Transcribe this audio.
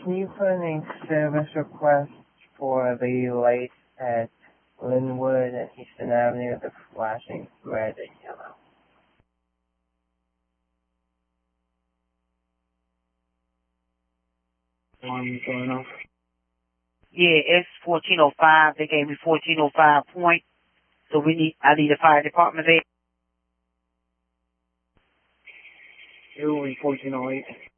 can you put in a service request for the light at Linwood and Eastern Avenue, the flashing red and yellow? Going off. Yeah, it's 1405. They gave me 1405 point. So I need a fire department there. You're only 1408.